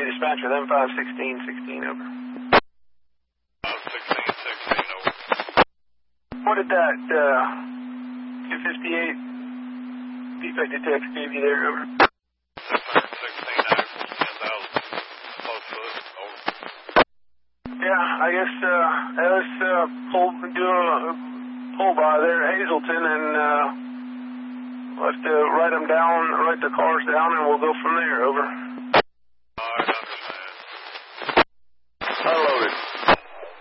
Copy, dispatcher, them 516-16, over. 16-16, over. What did that 258 defect detect gave you there, over? 616 out, 10,000, close foot, over. Yeah, I guess let's do a pull by there at Hazelton, and we'll have to write the cars down, and we'll go from there, over.